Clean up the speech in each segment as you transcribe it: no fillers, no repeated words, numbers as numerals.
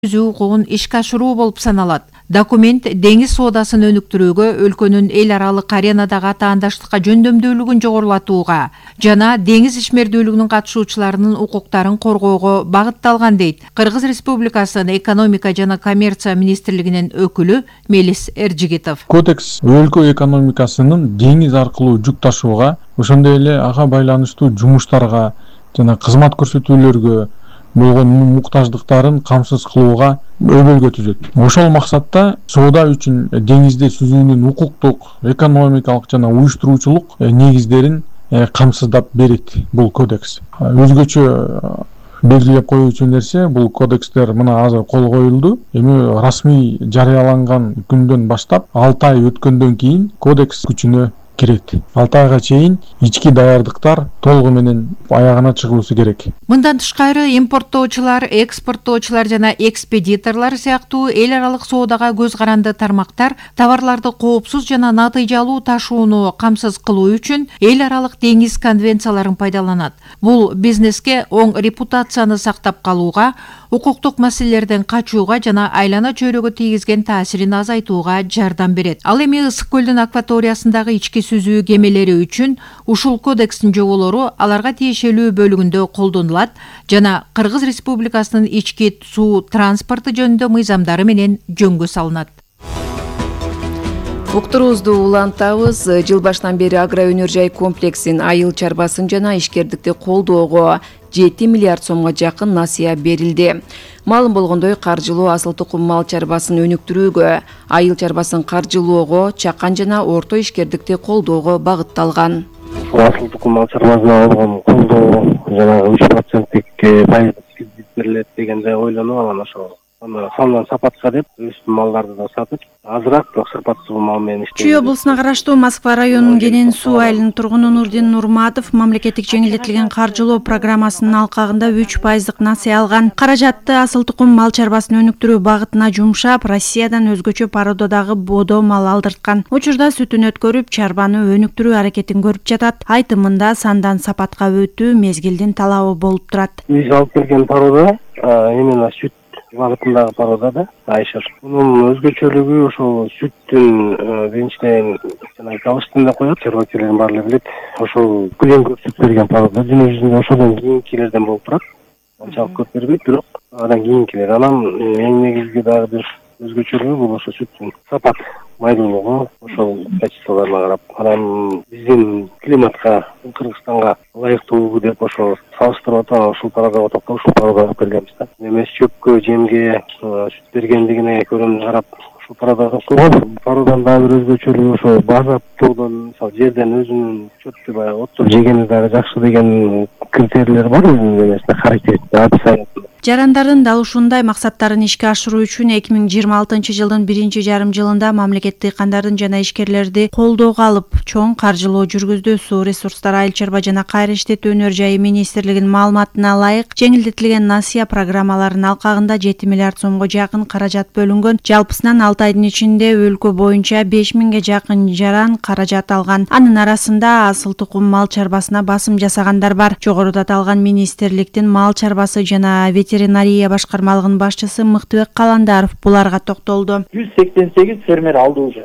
түзүү укугун ишке ашыруу болуп саналат. Документ деңиз соодасын өнүктүрүүгө, өлкөнүн эл аралык аренадагы атаандаштыкка жөндөмдүүлүгүн жогорулатууга жана деңиз ишмердүүлүгүнүн катышуучуларынын укуктарын коргоого багытталган дейт Кыргыз Республикасынын экономика жана коммерция министрлигинин өкүлү Мелис Эржигитов. Кодекс өлкө экономикасынын деңиз аркылуу жүк ташууга, ошондой эле ага байланыштуу жумуштарга жана кызмат көрсөтүүлөргө болгон муктаждыктарын камсыз кылууга өбөлгө түзөт. Ошол максатта соода үчүн деңизде сүзүүнүн укуктук, экономикалык жана уюштуруучулук негиздерин камсыздап берет бул кодекс. Өзгөчө белгилеп коюучу нерсе, бул кодекстер мына азыр кол коюлду. Эми расмий жарыяланган күндөн баштап 6 ай өткөндөн кийин кодекс күчүнө кирет. 6 айга чейин ички даярдыктар толугу менен аягына чыгуусу керек. Мындан тышкары импорттоочулар, экспорттоочулар жана экспедиторлор сыяктуу эл аралык соодага көз каранды тармактар товарларды коопсуз жана натыйжалуу ташууну камсыз кылуу үчүн эл аралык деңиз конвенцияларын пайдаланат. Бул бизнеске оң репутацияны сактап калууга, укуктук маселелерден качууга жана айлана чөйрөгө тийгизген таасирин азайтууга жардам берет. Ал эми Ысык көлдүн акваториясындагы ички сүзүү кемелери үчүн ушул кодекстин жоболору аларга тиешелүү бөлүгүндө колдонулат жана Кыргыз Республикасынын ички суу транспорту жөнүндө мыйзамдары менен жөнгө салынат. Уктуруубузду улантабыз. Жыл башынан бери агроөнөр жай комплексин, айыл чарбасын жана ишкердикти колдоого 7 миллиард сомго жакын насыя берилди. Маалым болгондой, каржылоо асыл тукум мал чарбасын өнүктүрүүгө, айыл чарбасын каржылоого, чакан жана орто ишкердикти колдоого багытталган. Асыл тукум мал чарбасына болгон колдоо жанагы 3% пайыздык кредит берилет дегенде ойлонуп анан ошол сонун сапатка деп өз малдарды да сатып, азыраак бирок сапатсыз мал менен иштейт. Чүй облусуна караштуу Москва районунун Кенен суу айылынын тургуну Нурдин Нурматов мамлекеттик жеңилдетилген каржылоо программасынын алкагында 3% насыя алган. Каражатты асыл тукум мал чарбасын өнүктүрүү багытына жумшап, Россиядан өзгөчө породадагы бодо мал алдырткан. Учурда сүтүн өткөрүп, чарбаны өнүктүрүү аракетин көрүп жатат. Айтымында сандан сапатка өтүү мезгилдин талабы болуп турат. Биз алып келген порода именно сүт багытындагы порода да айшыр. Мунун өзгөчөлүгү ошол сүттүн биринчиден жана калыштын да коет, чарбачылардын баары билет. Ошол күлөң көп сүт берген порода дүнү жүзүндө ошодон кийинкилерден болуп турат. Анчалык көп бербейт, бирок андан кийинкилер. Анан эң негизги дагы бир өзгөчөлүгү бул ошо сүттүн сапат, майдуулугу, ошол качестволоруна карап. Анан биздин климатка, Кыргызстанга ылайыктуу деп ошо салыштырып атып, ушул пародага токтоп, ушул пародага алып келгенбиз да. Эмес чөпкө, жемге сүт бергендигине көрөнүп карап, ушул пародага токтолгон. Пароданын дагы бир өзгөчөлүгү ошо базаттоодон, мисалы жерден өзүнүн чөптү баягы оттур жегени дагы жакшы деген критерийлер бар өзүнүн эмесинде, характеристик описаниесинде. Жарандардын дал ушундай максаттарын ишке ашыруу үчүн 2026 жылдын 1-жарым жылында мамлекет дыйкандардын жана ишкерлерди колдоого алып, чоң каржылоо жүргүздү. Суу ресурстары, айыл чарба жана кайра иштетүү өнөр жайы министрлигинин маалыматына ылайык, жеңилдетилген насыя программаларынын алкагында 7 миллиард сомго жакын каражат бөлүнгөн. Жалпысынан 6 айдын ичинде өлкө боюнча 5000ге жакын жаран каражат алган. Анын арасында асыл тукум мал чарбасына басым жасагандар бар. Жогоруда аталган министрликтин мал чарбасы жана ветеринария башкармалыгынын башчысы Мыктыбек Каландаров буларга токтолду. 188 фермер алды уже.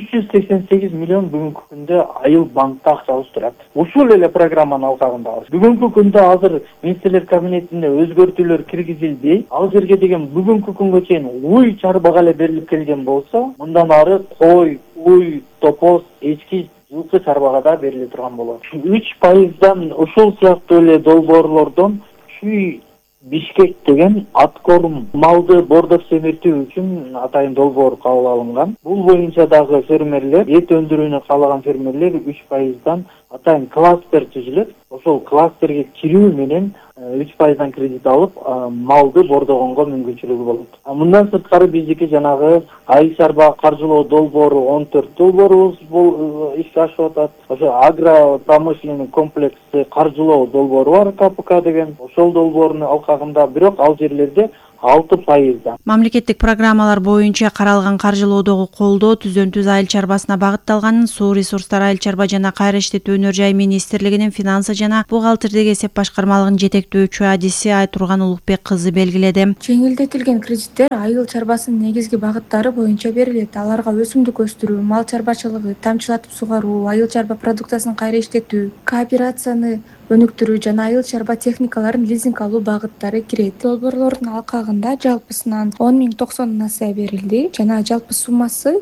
388 миллион бүгүнкү күндө айыл банкта акчабыз турат. Ушул эле программанын алкагында. Бүгүнкү күндө азыр министрлер кабинетинде өзгөртүүлөр киргизилди. Ал жерге деген бүгүнкү күнгө чейин уй чарбага эле берилип келген болсо, мындан ары кой, уй, топоз, эчки жылкы чарбага да бериле турган болот. 3%дан ушул сыяктуу эле долбоорлордон чүй Бишкек деген аткорум малды бордоп семиртүү үчүн атайын долбоор кабыл алынган. Бул боюнча дагы фермерлер, эт өндүрүүнү каалаган фермерлер 3%дан атайын кластер түзүлөт. Ошол кластерге кирүү менен 3%дан кредит алып, малды бордогонго мүмкүнчүлүгү болот. Мындан сырткары биздики жанагы айыл чарба каржылоо долбоору 14 долбоорубуз ишке ашып атат. Ошо агро промышленный комплекс каржылоо долбоору бар, КПК деген. Ошол долбоордун алкагында, бирок ал жерлерде 6%. Мамлекеттик программалар боюнча каралган каржылоодогу колдоо түздөн түз айыл чарбасына багытталганын Суу ресурстар, айыл чарба жана кайра иштетүү өнөр жай министрлигинин финансы жана бухгалтердик эсеп башкармалыгынын жетектөөчү адиси Айтурган Улукбек кызы белгиледи. Жеңилдетилген кредиттер айыл чарбасынын негизги багыттары боюнча берилет. Аларга өсүмдүк өстүрүү, мал чарбачылыгы, тамчылатып сугаруу, айыл чарба продукциясын кайра иштетүү, кооперацияны өнүктүрүү жана айыл чарба техникаларын лизинг алуу багыттары кирет. Долбоорлордун алкагында жалпысынан 10.090 насыя берилди жана жалпы суммасы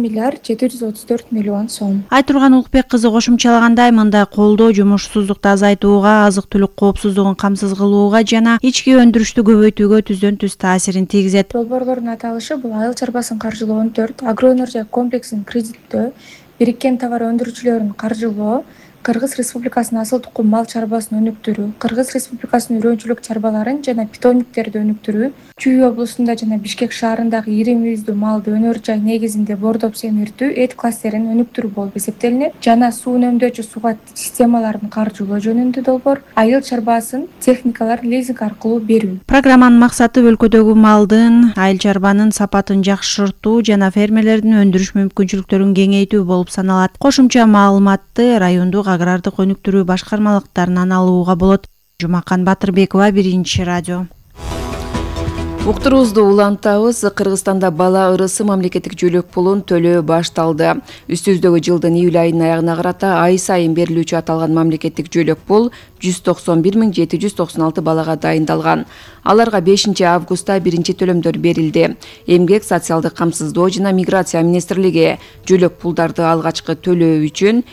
10.734 сом. Айтурган Улукбек кызы кошумчалагандай, мындай колдоо жумушсуздукту азайтууга, азык-түлүк коопсуздугун камсыз кылууга жана ички өндүрүштү көбөйтүүгө түздөн түз таасирин тийгизет. Долбоорлордун аталышы бул айыл чарбасын каржылоо 14, агро өнөр жай комплексин кредиттөө, бириккен товар өндүрүүчүлөрүн каржылоо, Кыргыз Республикасынын асыл тукум мал чарбасын өнүктүрүү, Кыргыз Республикасынын үрөөнчүлүк чарбаларын жана питомниктерди өнүктүрүү, Чүй облусунда жана Бишкек шаарындагы ири мүйүздүү малды өнөр жай негизинде бордоп семиртүү, эт кластерин өнүктүрүү болуп эсептелинет жана суу үнөмдөөчү суга системаларын каржылоо жөнүндө долбоор айыл чарбасын техникаларын лизинг аркылуу берүү. Программанын максаты өлкөдөгү малдын, айыл чарбанын сапатын жакшыртуу жана фермерлердин өндүрүш мүмкүнчүлүктөрүн кеңейтүү болуп саналат. Кошумча маалыматты райондук агрардык өнүктүрүү башкармалыктарынан алууга болот. Жумакан Батырбекова, Биринчи радио. Уктуруубузду улантабыз. Кыргызстанда бала ырысы мамлекеттик жөлөк пулун төлөө башталды. Үстүбүздөгү жылдын июль айынын аягына карата ай сайын берилүүчү аталган мамлекеттик жөлөк пул 191.796 балага дайындалган. Аларга 5 августта биринчи төлөмдөр берилди. Эмгек, социалдык камсыздоо жана миграция министрлиги жөлөк пулдарды алгачкы төлөө үчүн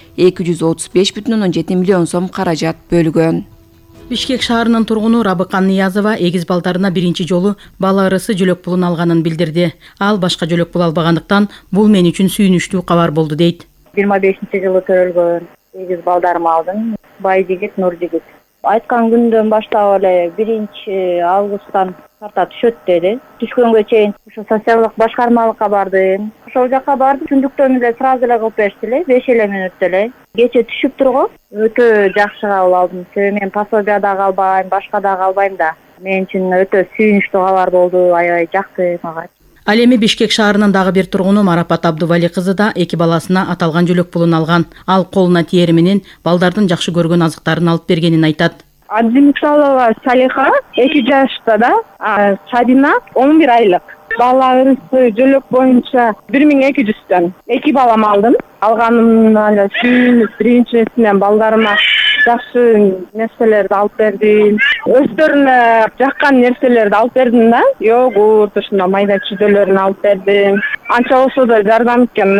235,7 миллион сом каражат бөлгөн. Бишкек шаарынын тургуну Рабыкан Ниязова эгиз балдарына биринчи жолу бала ырысы жөлөк пулун алганын билдирди. Ал башка жөлөк пул албагандыктан бул мен үчүн сүйүнүчтүү кабар болду дейт. 25-жылы төрөлгөн эгиз балдарымы алдым. Бай жигит, Нур жигит. Айткан күндөн баштап эле 1 августтан карта түшөт деди. Түшкөнгө чейин ошо социалдык башкармалыкка бардым. Ошол жака бардым. Түндүктөн эле сразу эле кылып беришти эле, 5 мүнөттө эле. Кече түшүп турго өтө жакшы кабыл алдым. Себеби мен пособия да албайм, башка да албайм да. Мен үчүн өтө сүйүнүчтүү кабар болду, аябай жакты мага. Ал эми Бишкек шаарынын дагы бир тургуну Марапат Абдували кызы да 2 баласына аталган жөлөк пулун алган. Ал колуна тиери менен балдардын жакшы көргөн азыктарын алып бергенин айтат. Адзимикшалова Салиха 2 жашта да, Шадина 11 айлык. Бала ырысы жөлөк боюнча 1200төн 2 балам алдым. Алганымдан эле сүйүнүп, биринчисинен балдарыма жакшы нерселерди алып бердим. Өздөрүнө жаккан нерселерди алып бердим да. Йогурт, ушундай майда чүйдөлөрүн алып бердим. Анча болсо да жардам эткен.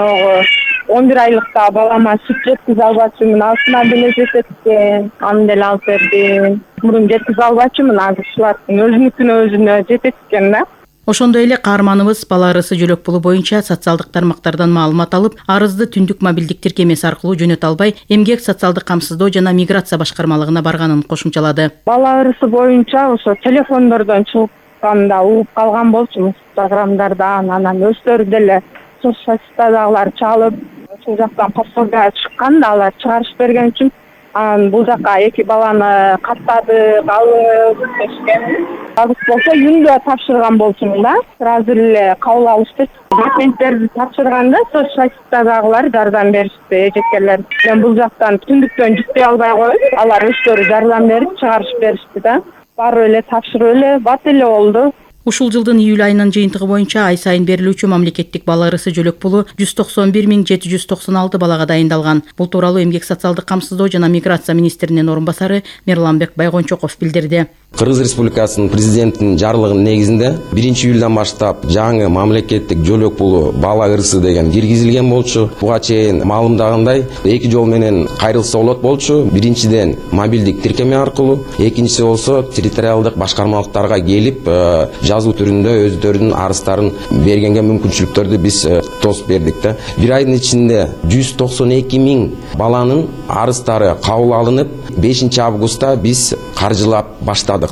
11 айлыкта балама сүт жеткизе албачумун, алтына деле жетет экен. Аны деле алып бердим. Мурун жеткизе албачумун, азыр ушулардын өзүнүкүнө өзүнө жетет экен да. Ошондой эле каарманыбыз бала ырысы жөлөк пулу боюнча социалдык тармактардан маалымат алып, арызды түндүк мобилдик тиркемеси аркылуу жөнөтө албай, эмгек, социалдык камсыздоо жана миграция башкармалыгына барганын кошумчалады. Бала ырысы боюнча ошо телефондордон чыгып угуп калган болчумун, инстаграмдардан, анан өздөрү деле социал сетьтадагылар чалып, ошол жактан пособия чыккан да, алар чыгарышып берген үчүн бул жака 2 баланы каттадык, алып өтүшкөн. Август болсо үйүндө тапшырган болчумун да. Сразу эле кабыл алышты. Документтерди тапшырганда социал сетьтадагылар жардам беришти, эжекелер. Мен бул жактан түндүктөн жүктөй албай коюп, алар өздөрү жардам берип чыгарышып беришти да. Барып эле тапшырып эле бат эле болду. Ушул жылдын июль айынын жыйынтыгы боюнча ай сайын берилүүчү мамлекеттик бала ырысы жөлөк пулу 191.796 балага дайындалган. Бул тууралуу эмгек, социалдык камсыздоо жана миграция министринин орун басары Мирланбек Байгончоков билдирди. Кыргыз Республикасынын президентинин жарлыгынын негизинде 1 июлдан баштап жаңы мамлекеттик жөлөк пулу бала ырысы деген киргизилген болчу. Буга чейин маалымдагандай 2 жол менен кайрылса болот болчу. Биринчиден мобилдик тиркеме аркылуу, экинчиси болсо территориалдык башкармалыктарга келип жазуу түрүндө өздөрүнүн арыздарын бергенге мүмкүнчүлүктөрдү биз тосуп бердик да. Bir айдын ичинде 192.000 баланын арыздары кабыл алынып, 5 августта биз каржылап баштадык да.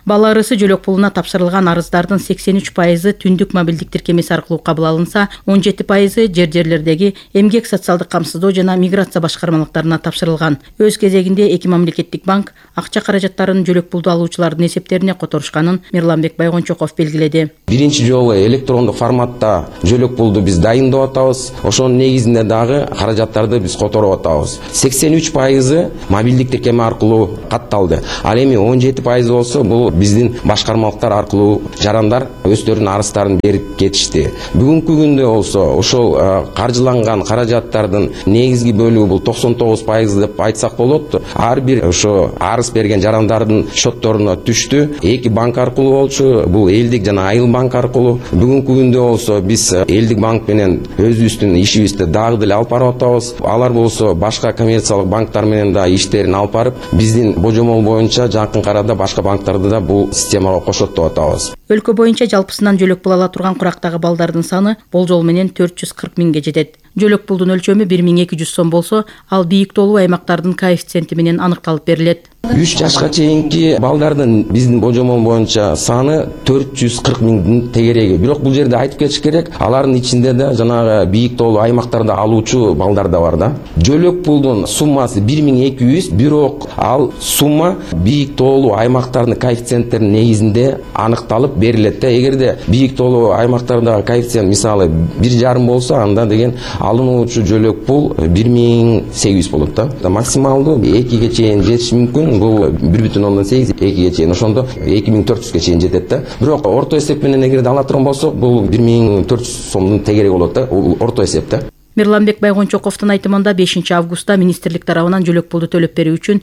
Бала ырысы жөлөк пулуна тапшырылган арыздардын 83% түндүк мобилдик тиркемеси аркылуу кабыл алынса, 17% жерлердеги эмгек социалдык камсыздоо жана миграция башкармалыктарына тапшырылган. Өз кезегинде эки мамлекеттик банк акча каражаттарын жөлөк пулду алуучулардын эсептерине которушканын Мирланбек Байгончоков белгиледи. Биринчи жолу электрондук форматта жөлөк пулду биз дайындап атабыз. Ошонун негизинде дагы каражаттарды биз которуп атабыз. 83% мобилдик тиркеме аркылуу катталды. Ал эми 17% болсо бул биздин башкармалыктар аркылуу жарандар өздөрүнүн арыздарын берип кетишти. Бүгүнкү күндө болсо ошол каржыланган каражаттардын негизги бөлүгү бул 99% деп айтсак болот. Ар бир ошо арыз берген жарандардын шотторуна түштү. Эки банк аркылуу болчу, бул Элдик жана Айыл банк аркылуу. Бүгүнкү күндө болсо биз Элдик банк менен өзүбүздүн ишибизди дагы деле алып барып атабыз. Алар болсо башка коммерциялык банктар менен да иштерин алып барып, биздин божомол боюнча жакын арада башка банктарды да бул системага кошот деп атабыз. Өлкө боюнча жалпысынан жөлөк пул ала турган курактагы балдардын саны болжол менен 440 миңге жетет. Жөлөк пулдун өлчөмү 1200 сом болсо, ал бийик толуу аймактардын коэффициенти менен аныкталып берилет. 3 жашка чейинки балдардын биздин божомол боюнча саны 440 миңдин тегереги. Бирок бул жерде айтып кетиш керек, алардын ичинде да жанагы бийик толуу аймактарда алуучу балдар да бар да. Жөлөк пулдун суммасы 1200, бирок ал сумма бийик толуу аймактардын коэффициенттеринин негизинде аныкталып берилет. Эгерде бийик толуу аймактардагы коэффициент мисалы 1,5 болсо, анда деген алынуучу жөлөк пул 1800 болот да. Максималдуу 2ге чейин жетиши мүмкүн. Бул 1,8 2ге чейин, ошондо 2400ге чейин жетет да. Бирок орто эсеп менен эгерде ала турган болсок, бул 1400 сомдун тегереги болот да. Бул орто эсеп да. Мирланбек Байгончоковдун айтымында 5 августта министрлик тарабынан жөлөк пулду төлөп берүү үчүн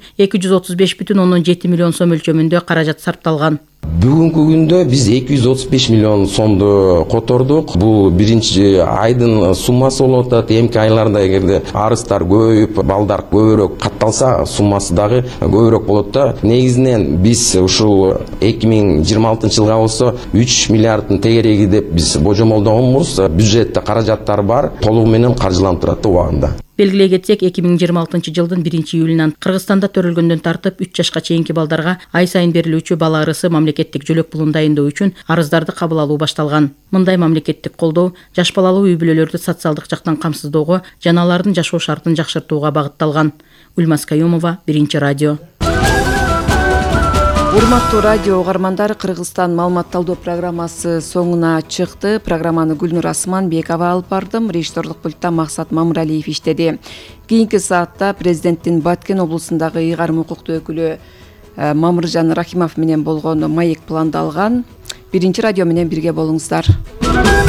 235,7 миллион сом өлчөмүндө каражат сарпталган. Бүгүнкү күндө биз 235 миллион сомду котордук. Бул биринчи айдын суммасы болот. Эмки айларда эгерде арыздар көбөйүп, балдар көбүрөөк катталса, суммасы дагы көбүрөөк болот да. Негизинен биз ушул 2026 жылга болсо 3 миллиарддын тегереги деп биз божомолдогонбуз. Бюджетте каражаттар бар, толугу менен каржыланып турат убагында. Белгилей кетсек, 2026 жылдын 1-июлунан Кыргызстанда төрөлгөндөн тартып 3 жашка чейинки балдарга ай сайын берилүүчү бала ырысы мамлекеттик жөлөк пулун дайындоо үчүн арыздарды кабыл алуу башталган. Мындай мамлекеттик колдоо жаш балалуу үй бүлөлөрдү социалдык жактан камсыздоого жана алардын жашоо шартын жакшыртууга багытталган. Ульмас Каюмова, Биринчи радио. Урматтуу радио угармандар, Кыргызстан маалыматталдоо программасы соңуна чыкты. Программаны Гүлнур Асманбекова алып бардым. Режиссерлук пультта Максат Мамыралиев иштеди. Кийинки саатта президенттин Баткен облусундагы ыйгарым укуктуу өкүлү Мамыржан Рахимов менен болгон маек пландалган. Биринчи радио менен бирге болуңуздар.